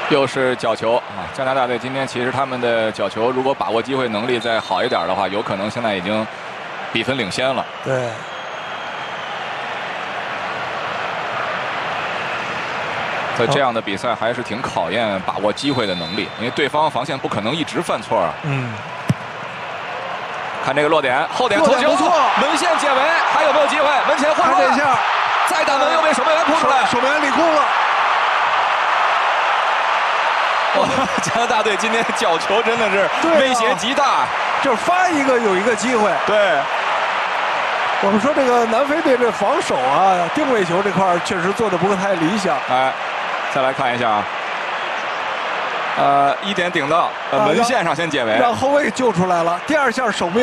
又是角球啊！加拿大队今天其实他们的角球如果把握机会能力再好一点的话，有可能现在已经比分领先了。 对。 在这样的比赛还是挺考验把握机会的能力，因为对方防线不可能一直犯错啊。看这个落点，后点头球， 不错， 门线解围，还有没有机会？门前换这一下， 再打门又被守门员扑出来， 守门员立空了。 哇！加拿大队今天角球真的是威胁极大， 就是发一个有一个机会。 对， 我们说这个南非队这防守啊，定位球这块确实做的不太理想。 哎，再来看一下啊，一点顶到门线上先解围， 让后卫救出来了。第二下守门员。